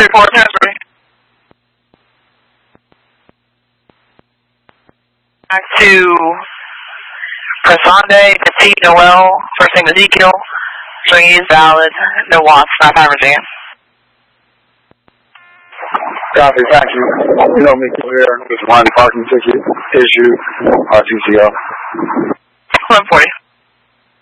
3-4, transferring. Back to Prasande, Petit, Noel, first name Ezekiel. String is valid. No watts, not time again. Copy, thank you. You know me here. This line parking ticket issue, RTCO. 140.